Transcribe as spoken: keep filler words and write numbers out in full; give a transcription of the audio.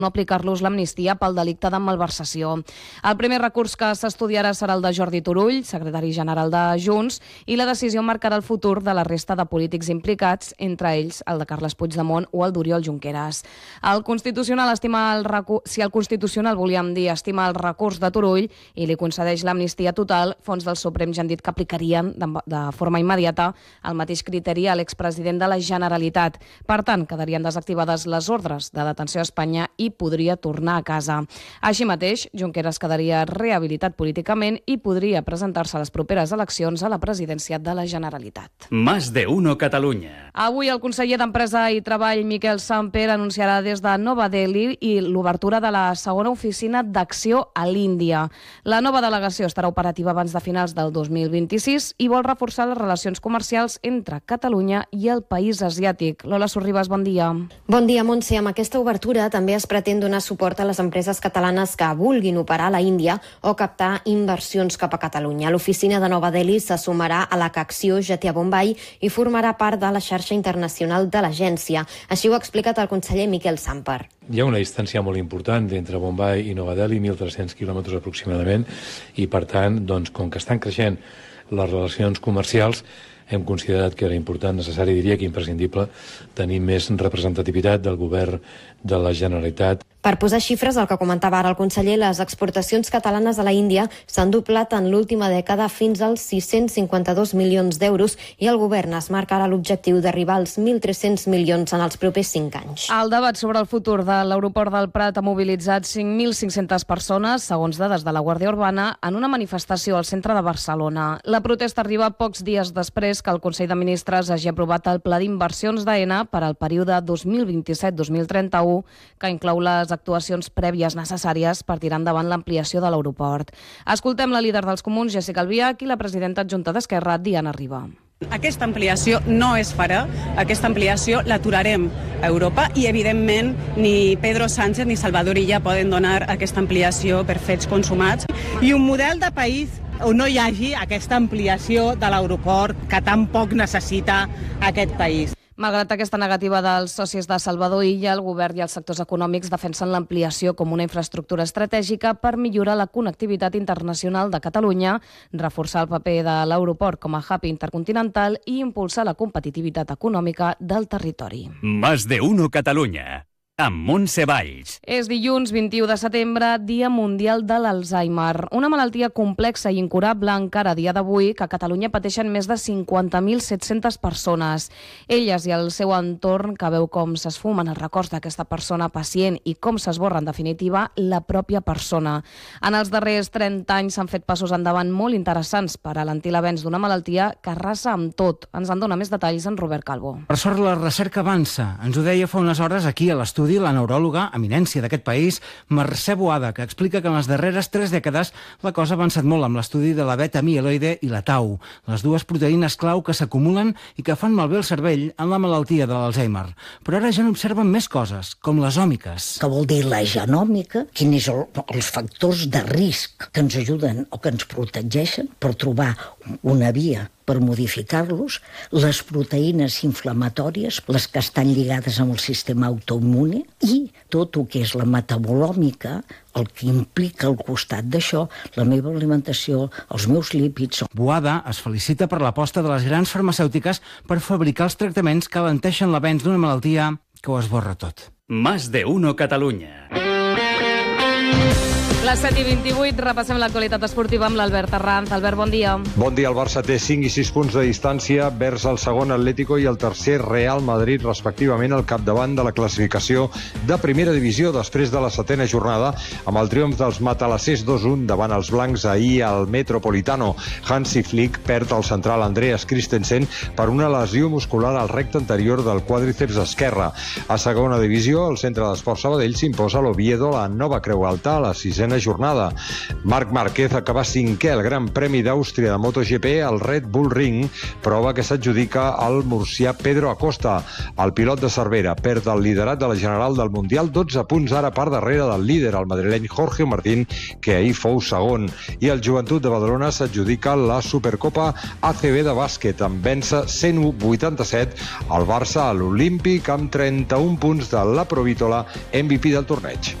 no aplicar-los l'amnistia pel delicte de malversació. El primer recurs que s'estudiarà serà el de Jordi Turull, secretari general de Junts, i la decisió marcarà el futur de la resta de polítics implicats, entre ells el de Carles Puigdemont o el d'Oriol Junqueras. El Constitucional estima el recu... Si el Constitucional, volíem dir, estima el recurs de Turull i li concedeix l'amnistia total, fons del Suprem ja han dit que aplicarien de, de forma immediata el mateix criteri a l'expresident de la Generalitat. Per tant, quedarien desactivades les ordres de detenció a Espanya i podria tornar a casa. Així mateix, Junqueras quedaria rehabilitat políticament i podria presentar-se a les properes eleccions a la presidència de la Generalitat. Más de uno Catalunya. Avui el conseller d'Empresa i Treball, Miquel Samper, anunciarà des de Nova Delhi i l'obertura de la segona oficina d'acció a l'Índia. La nova delegació estarà operativa abans de finals del dos mil vint-i-sis i vol reforçar les relacions comercials entre Catalunya i el país asiàtic. Lola Sorribas, bon dia. Bon dia, Montse. Amb aquesta obertura també es pretén donar suport a les empreses catalanes que vulguin operar a la Índia o captar inversions cap a Catalunya. L'oficina de Nova Delhi se sumarà a la que Acció ja té a Bombai i formarà part de la xarxa internacional de l'agència. Així ho ha explicat el conseller Miquel Samper. Hi ha una distància molt important entre Bombai i Nova Delhi, mil tres-cents quilòmetres aproximadament, i per tant, doncs, com que estan creixent les relacions comercials, hem considerat que era important, necessari, diria que imprescindible, tenir més representativitat del govern de la Generalitat. Per posar xifres, el que comentava ara el conseller, les exportacions catalanes a la Índia s'han doblat en l'última dècada fins als sis-cents cinquanta-dos milions d'euros i el govern es marca ara l'objectiu d'arribar als mil tres-cents milions en els propers cinc anys. El debat sobre el futur de l'aeroport del Prat ha mobilitzat cinc mil cinc-centes persones, segons dades de la Guàrdia Urbana, en una manifestació al centre de Barcelona. La protesta arriba pocs dies després que el Consell de Ministres hagi aprovat el Pla d'Inversions d'Aena per al període dos mil vint-i-set dos mil trenta-u, que inclou les actuacions prèvies necessàries per tirar endavant l'ampliació de l'aeroport. Escoltem la líder dels Comuns, Jessica Albiach, i la presidenta adjunta d'Esquerra, Diana Riba. Aquesta ampliació no es farà, aquesta ampliació l'aturarem a Europa i, evidentment, ni Pedro Sánchez ni Salvador Illa poden donar aquesta ampliació per fets consumats. I un model de país on no hi hagi aquesta ampliació de l'aeroport que tan poc necessita aquest país. Malgrat aquesta negativa dels socis de Salvador Illa, el govern i els sectors econòmics defensen l'ampliació com una infraestructura estratègica per millorar la connectivitat internacional de Catalunya, reforçar el paper de l'aeroport com a hub intercontinental i impulsar la competitivitat econòmica del territori. Más de uno Catalunya. Amb Montse Valls. És dilluns vint-i-u de setembre, Dia Mundial de l'Alzheimer. Una malaltia complexa i incurable encara a dia d'avui que a Catalunya pateixen més de cinquanta mil set-centes persones. Elles i el seu entorn que veu com s'esfumen els records d'aquesta persona pacient i com s'esborra en definitiva la pròpia persona. En els darrers trenta anys s'han fet passos endavant molt interessants per alentir l'avenç d'una malaltia que arrasa amb tot. Ens en dona més detalls en Robert Calvo. Per sort la recerca avança. Ens ho deia fa unes hores aquí a l'estudi la neuròloga, eminència d'aquest país, Mercè Boada, que explica que en les darreres tres dècades la cosa ha avançat molt amb l'estudi de la beta-amiloide i la tau, les dues proteïnes clau que s'acumulen i que fan malbé el cervell en la malaltia de l'Alzheimer. Però ara ja n'observen més coses, com les òmiques. Que vol dir la genòmica, quins són els factors de risc que ens ajuden o que ens protegeixen per trobar una via per modificar-los, les proteïnes inflamatòries, les que estan lligades amb el sistema autoimmune, i tot el que és la metabolòmica, el que implica al costat d'això, la meva alimentació, els meus lípids. Boada es felicita per l'aposta de les grans farmacèutiques per fabricar els tractaments que alenteixen l'avenç d'una malaltia que ho esborra tot. Más de uno Catalunya. Les set i vint-i-vuit, repassem l'actualitat esportiva amb l'Albert Arranz. Albert, bon dia. Bon dia. El Barça té cinc i sis punts de distància vers el segon Atlético i el tercer Real Madrid, respectivament, al capdavant de la classificació de primera divisió després de la setena jornada, amb el triomf dels matalassers dos a un davant els blancs ahir al Metropolitano. Hansi Flick perd el central Andreas Christensen per una lesió muscular al recte anterior del quàdriceps esquerre. A segona divisió, el centre d'Esports Sabadell s'imposa a l'Oviedo, la Nova Creu Alta, a la sisena setena jornada. Marc Márquez acaba cinquè al Gran Premi d'Àustria de MotoGP al Red Bull Ring, prova que s'adjudica al murcià Pedro Acosta. El pilot de Cervera perd el liderat de la general del Mundial, dotze punts ara per darrere del líder, el madrileny Jorge Martín, que ahir fou segon. I el Joventut de Badalona s'adjudica la Supercopa A C B de bàsquet, amb vèncer cent vuitanta-set al Barça a l'Olímpic amb trenta-un punts de la Provítola, M V P del torneig.